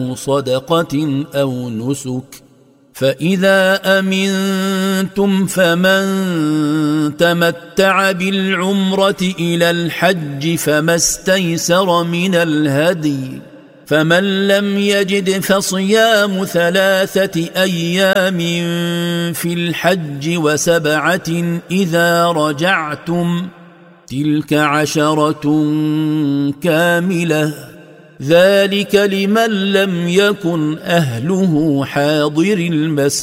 صدقة أو نسك فإذا أمنتم فمن تمتع بالعمرة إلى الحج فما استيسر من الهدي فمن لم يجد فصيام 3 أيام في الحج و7 إذا رجعتم تلك 10 كاملة ذلك لمن لم يكن أهله حاضر المسجد